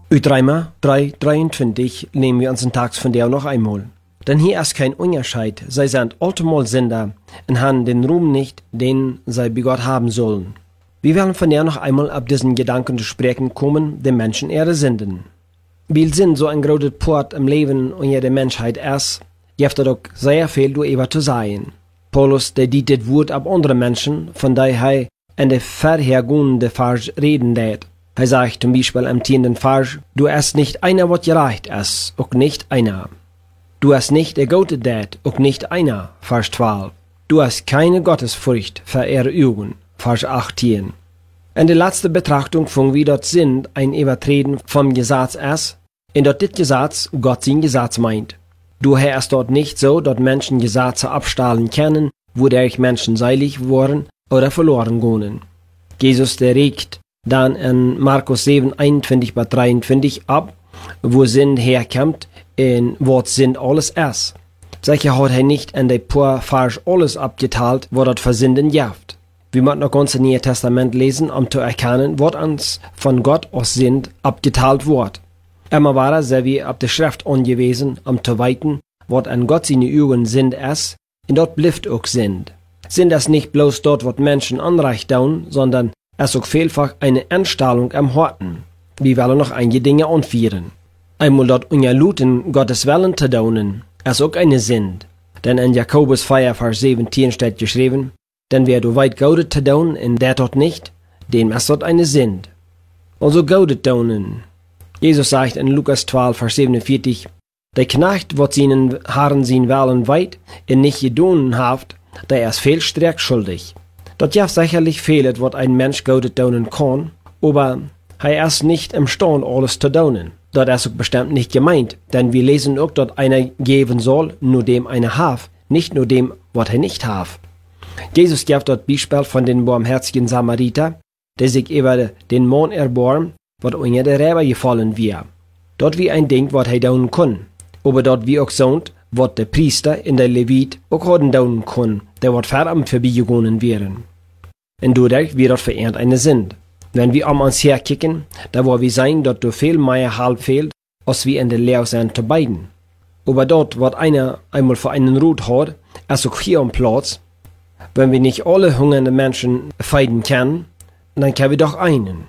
Uit Römer 3:23 nehmen wir unseren Text von der noch einmal. Denn hier ist kein Unterschied, sie sind allemal Sünder und haben den Ruhm nicht, den sie bei Gott haben sollen. Wir werden von der noch einmal ab diesen Gedanken zu sprechen kommen, den Menschen ihre Sünden. Weil sind so ein großes Port im Leben und der Menschheit ist, gibt es doch sehr viel darüber zu sagen. Paulus, der dit das Wort ab andere Menschen, von daher er in der vorhergehenden Vers reden lädt. Er sagt zum Beispiel im 10. Vers, du hast nicht einer, was gereicht ist, auch nicht einer. Du hast nicht der Gute dat, auch nicht einer, Vers 12. Du hast keine Gottesfurcht für ihre Augen, Vers 18. In der letzten Betrachtung von wie dort sind ein Übertreten vom Gesetz ist, in dort dit Gesetz Gott sein Gesetz meint. Daher ist dort nicht so, dass Menschen Gesetze abstahlen können, wodurch Menschen seilig wurden oder verloren gehen. Jesus, der regt dann in Markus 7:21-23 ab, wo Sinn herkommt, in was Sinn alles ist. Sicher hat er nicht in der paar Vers alles abgeteilt, was dort für Sünden gibt. Wir müssen noch ganz im Neuen Testament lesen, um zu erkennen, was uns von Gott aus Sünd abgeteilt wird. Immer war er, sehr wie ab der Schrift angewiesen, um zu weiten, was an Gott seine Augen Sünd ist, und dort bleibt auch Sünd. Sünd ist nicht bloß dort, was Menschen Unrecht tun, sondern es ist auch vielfach eine Einstellung am Horten. Wir wollen noch einige Dinge anführen. Einmal dort ungeluten Gottes Willen zu tun, ist auch eine Sünd. Denn in Jakobus 4, Vers 17 steht geschrieben, denn wer du weit Gaudet zu tun, in der dort nicht, dem ist dort eine Sünd. Also Gaudet tun. Jesus sagt in Lukas 12, Vers 47, der Knecht, wat seinen Herren sein Willen weit, in nicht gedonen haft, der ist viel stark schuldig. Dort ja sicherlich fehlet, wat ein Mensch Gaudet tun kann, aber er ist nicht imstande, alles zu tun. Dort ist auch bestimmt nicht gemeint, denn wir lesen auch, dort einer geben soll, nur dem einer haf, nicht nur dem, wat er nicht haf. Jesus gibt dort Beispiel von den barmherzigen Samariter, der sich über den Mann erbarmt, wat unter der Räber gefallen wir. Dort wie ein Ding, wat er tun kann. Aber dort wie auch sonst, wat der Priester in der Levit auch haben tun kann, der wat verdammt vorbeigegangen wären. Und dadurch wird dort verehrt eine Sünd. Wenn wir uns herkicken, da wo wir sein, dort du viel mehr halb fehlt, als wir in der Lehre sind zu beiden. Aber dort, wat einer einmal für einen Rut hat, ist auch hier am Platz. Wenn wir nicht alle hungernde Menschen feiden können, dann können wir doch einen.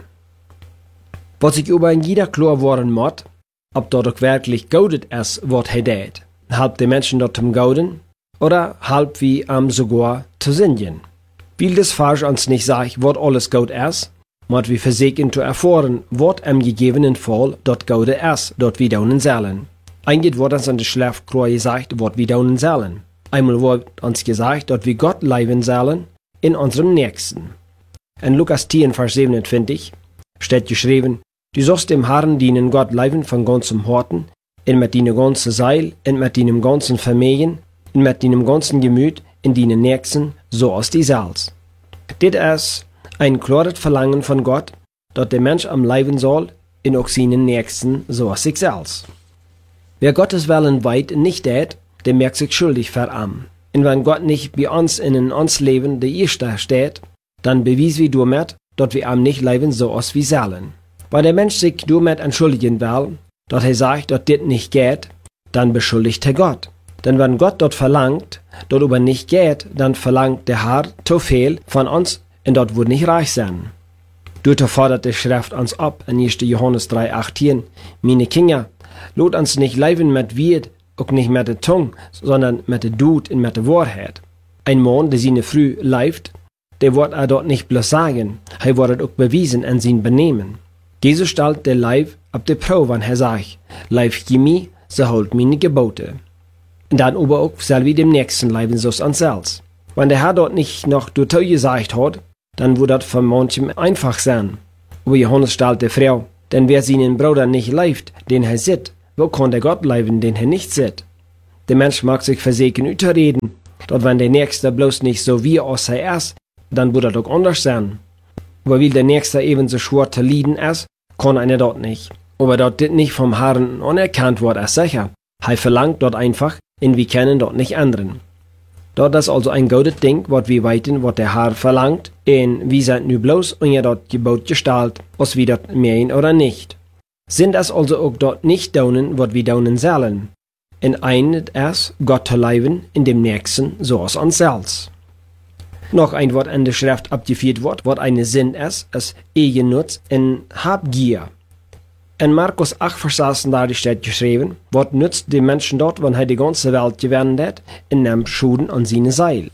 Was sich über jeder klar worden muss, ob dort auch wirklich Gaudet ist, was er tät. Halb die Menschen dort zum Gauden, oder halb wie sogar zu singen. Weil das Vers uns nicht sagt, was alles Gaud ist, muss wir versuchen zu erfahren, was im gegebenen Fall dort Gaude ist, dort wir daunen sollen. Eigentlich wird uns an der Schlafkreuz gesagt, was wir daunen sollen. Einmal wird uns gesagt, dass wir Gott leiben sollen in unserem Nächsten. In Lukas 10, Vers 27 steht geschrieben, du sollst dem Herrn dienen Gott leiben von ganzem Horten, und mit deinem ganzen Seil, und mit deinem ganzen Vermögen, und mit deinem ganzen Gemüt, in deinen Nächsten, so als die Salz. Das ist ein klares Verlangen von Gott, dass der Mensch am Leiben soll, in auch seinen Nächsten, so als sich selbst. Wer Gottes Willen weit nicht tät, der merkt sich schuldig veran. Und wenn Gott nicht bei uns in uns Leben der Erste steht, dann bewies wir damit, dass wir am nicht leben so als wir sollen. Weil der Mensch sich damit entschuldigen will, dass er sagt, dass das nicht geht, dann beschuldigt er Gott. Denn wenn Gott dort verlangt, dort aber nicht geht, dann verlangt der Herr zu viel von uns und dort wird nicht reich sein. Dort fordert die Schrift uns ab in 1. Johannes 3,18, meine Kinder, lot uns nicht leben mit Wied, auch nicht mit der Zunge, sondern mit der Dut und mit der Wahrheit. Ein Mann, der seine Früh leift, der wird er dort nicht bloß sagen, er wird auch bewiesen in sein Benehmen. Jesus stellt der Leib ab der Probe, wenn er sagt, Leib je mi, so holt meine Gebote. Und dann aber auch soll wir dem Nächsten leiben, so uns selbst. Wenn der Herr dort nicht noch dazu gesagt hat, dann wird das für manchem einfach sein. Aber Johannes stellt der Frau, denn wer seinen Bruder nicht leibt, den er sieht, wo kann der Gott leiben, den er nicht sieht? Der Mensch mag sich versägen überreden, dass wenn der Nächste bloß nicht so wie als er ist, dann wird er doch anders sein. Aber weil der Nächste ebenso schwer zu leiden ist, kann einer dort nicht. Aber dort dit nicht vom Herrn anerkannt wird, ist sicher. Er verlangt dort einfach, und wir können dort nicht ändern. Dort ist also ein gutes Ding, was wir weiten, was der Herr verlangt, und wir sind nur bloß unter dort Gebot gestellt, ob wir dort meinen oder nicht. Sind es also auch dort nicht daunen, wat wir daunen sollen. In einet es, Gott zu leben, in dem Nächsten, so als uns selbst. Noch ein Wort in der Schrift abgeführt wird, wat eine Sinn ist Eigennutz und Habgier. In Markus 8, Vers 36 steht geschrieben, wat nützt den Menschen dort, wenn die ganze Welt gewinnen hat, und nimmt Schuden an seine Seil.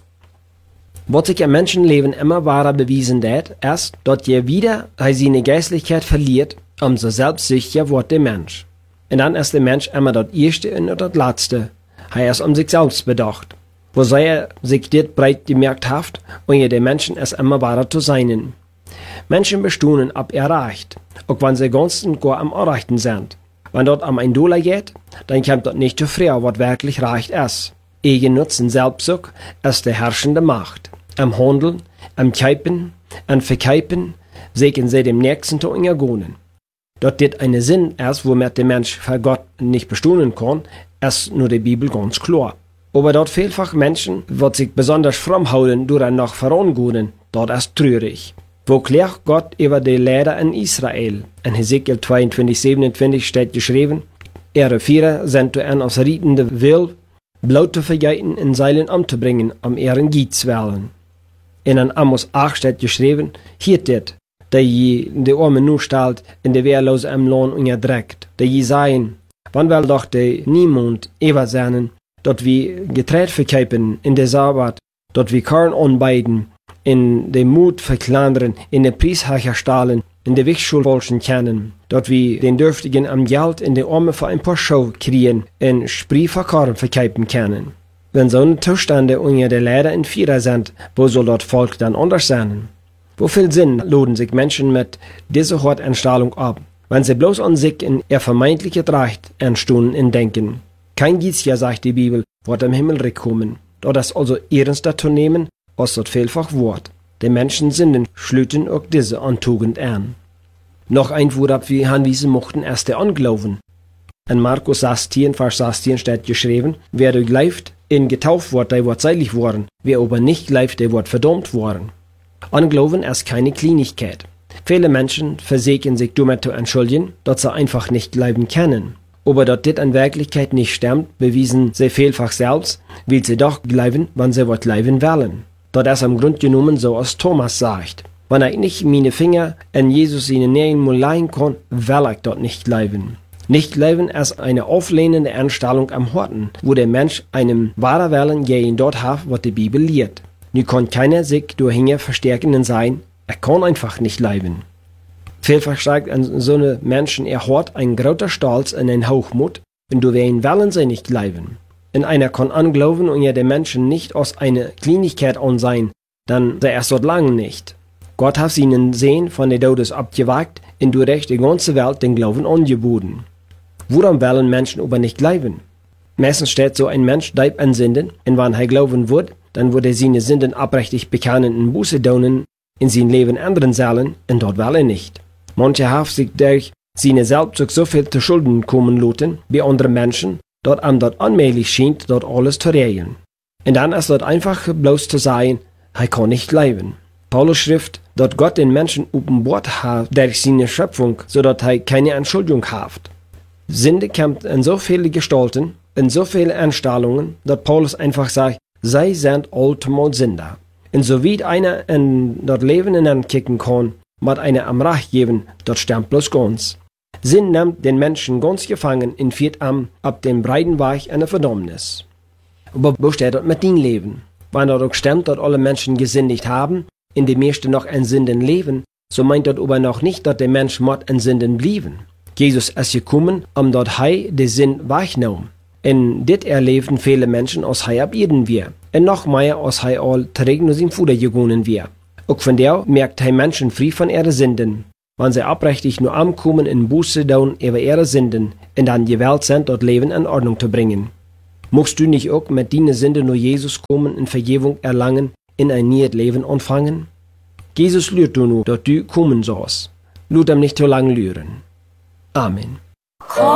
Was sich im Menschenleben immer wahrer bewiesen hat, ist, dass je wieder seine Geistlichkeit verliert, umso selbstsicher wird der Mensch. Und dann ist der Mensch immer das Erste und das Letzte. Er ist sich selbst bedacht. Wo er sich dit breit gemerkt hat, und je der Menschen es immer wahrer zu sein. Menschen bestaunen ab erreicht, auch wenn sie ganz und gar am Erreichten sind. Wenn dort am ein Dollar geht, dann kommt dort nicht zu früh, was wirklich reicht ist. Eigennutz und Selbstsucht ist die herrschende Macht. Am Handeln, am Kaufen, am Verkaufen, sägen sie dem Nächsten zu untergehen. Dort dit eine Sinn ist, womit der Mensch für Gott nicht bestaunen kann, ist nur die Bibel ganz klar. Aber dort vielfach Menschen, die sich besonders fromm halten, durch noch vorangehen, dort ist traurig. Wo klärt Gott über die Lehrer in Israel? In Hesekiel 22, 27 steht geschrieben, ihre Vierer sind zu ein aus rietende Will, Blut zu vergeiten in Seilen umzubringen, ihren Giets willen. In Amos 8 steht geschrieben, hier dit, der je de Arme nu stalt in de Wehrlose am Lohn unterdreckt, der je sagen, wann will doch de niemand ever sein, dort wie Getreide verkaufen in der Sabbat, dort wie Korn anbeiden, in dem Mut verkleinern, in der Prieshacher stahlen, in der Wichschulwolschen kennen, dort wie den Dürftigen am Geld in der Arme für ein paar Schau kriegen, in Spree für Korn verkaufen können. Wenn so eine Zustände unter der Lehrer in Vierer sind, wo soll dort Volk dann anders sein? Wo viel Sinn laden sich Menschen mit dieser Hortanstrahlung ab, wenn sie bloß an sich in ihr vermeintliches Recht entstunden in denken? Kein Giezja, sagt die Bibel, wird am Himmel rekommen. Dort ist also ernster zu nehmen, als dort vielfach Wort. Die Menschen sinnen schlüten auch diese Antugend an. Noch ein Wort, wie anwiesen mochten, erst der Anglauben. In Markus 16, Vers 16 steht geschrieben, wer durchläuft, in getauft wird, der wird seilig worden, wer aber nicht läuft, der wird verdammt worden. Anglauben ist keine Kleinigkeit. Viele Menschen versägen sich damit zu entschuldigen, dass sie einfach nicht glauben können. Aber dass das in Wirklichkeit nicht stimmt, bewiesen sie vielfach selbst, weil sie doch glauben, wenn sie was glauben wollen. Das ist im Grunde genommen so, als Thomas sagt. Wenn ich nicht meine Finger in Jesus in den Nähen leihen kann, will ich dort nicht glauben. Nicht glauben ist eine auflehnende Einstellung am Horten, wo der Mensch einem wahren Willen gegen dort hat, was die Bibel lehrt. Nu kann keiner sich durch Hinge verstärkenden sein, er kann einfach nicht leben. Vielfach steigt an so eine Menschen erhört ein großer Stolz und ein Hochmut, und du wen wollen sie nicht leben. In einer kann anglauben und ja der Menschen nicht aus einer Kleinigkeit an sein, dann sei erst dort lange nicht. Gott hat ihnen Sehen von der Todes abgewagt und durch die ganze Welt den Glauben angeboten. Woran wollen Menschen aber nicht glauben? Meistens steht so ein Mensch deib an Sünden, und wenn er glauben wird, dann würde er seine Sünden abrechtig bekennen und Buße tun, in sein Leben ändern sollen, und dort will er nicht. Manche haben sich durch seine Selbstsucht so viel zu Schulden kommen lassen, wie andere Menschen, dort am dort allmählich scheint, dort alles zu regeln. Und dann ist dort einfach bloß zu sagen, er kann nicht leben. Paulus schrift, dass Gott den Menschen offenbart hat durch seine Schöpfung, so dass er keine Entschuldigung hat. Sünde kommt in so viele Gestalten, in so viele Einstellungen, dass Paulus einfach sagt, sie sind allemal Sünder. Und so wie einer in das Leben hineinkicken kann, mit einer am Recht geben, dort stimmt bloß ganz. Sinn nimmt den Menschen ganz gefangen und führt ab dem breiten Weg in der Verdammnis. Aber wo steht dort mit dem Leben? Wenn dort auch stimmt, dass alle Menschen gesündigt haben, in dem meisten noch in Sünden leben, so meint dort aber noch nicht, dass der Mensch mit in Sünden blieben. Jesus ist gekommen, dort hei den Sinn wegnehmen. In dit erleben viele Menschen aus hei abirden wir. Und noch mehr aus hei all trägt nur sein Fuder gegangen wir. Auch von der merkt hei Menschen frei von ihren Sünden. Wenn sie abrechtig nur ankommen in Buße tun über ihre Sünden und dann gewählt sind, dort Leben in Ordnung zu bringen. Musst du nicht auch mit deinen Sünden nur Jesus kommen und Vergebung erlangen, in ein neues Leben anfangen? Jesus lürt du nur, dass du kommen sollst. Lüt ihm nicht zu lang lüren. Amen.